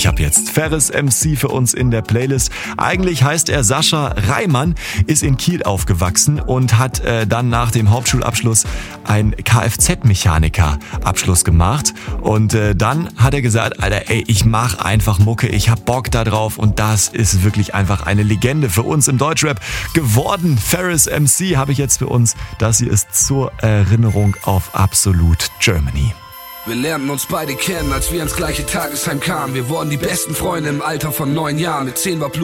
Ich habe jetzt Ferris MC für uns in der Playlist. Eigentlich heißt er Sascha Reimann, ist in Kiel aufgewachsen und hat dann nach dem Hauptschulabschluss einen Kfz-Mechaniker-Abschluss gemacht. Und dann hat er gesagt, Alter, ey, ich mach einfach Mucke, ich hab Bock da drauf und das ist wirklich einfach eine Legende für uns im Deutschrap geworden. Ferris MC habe ich jetzt für uns. Das hier ist zur Erinnerung auf Absolute Germany. Wir lernten uns beide kennen, als wir ins gleiche Tagesheim kamen. Wir wurden die besten Freunde im Alter von 9 Jahren. Mit 10 war Blut